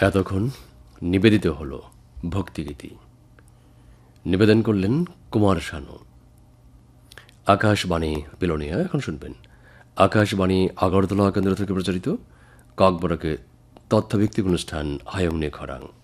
এতক্ষণ নিবেদিত হল ভক্তিগীতি। নিবেদন করলেন কুমার শানু। আকাশবাণী বিলোনিয়া। এখন শুনবেন আকাশবাণী আগরতলা কেন্দ্র থেকে প্রচারিত ককবরকের তথ্যভিত্তিক অনুষ্ঠান হায়মনে খরাং।